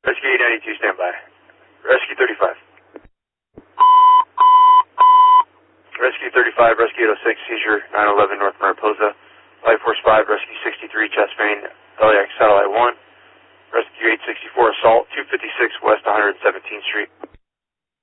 Rescue 892, stand by. Rescue 35. Rescue 35, Rescue 806, seizure 911 North Mariposa. Life Force 5, Rescue 63, chest pain, LAX Satellite 1.